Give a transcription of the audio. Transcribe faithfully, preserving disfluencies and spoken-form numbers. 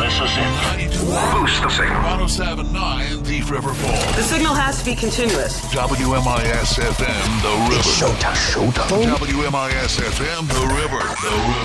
This is it. Boost the signal. one oh seven point nine Thief River Falls. The signal has to be continuous. W M I S F M, The River. It's showtime. Showtime. W M I S F M, The River. The River.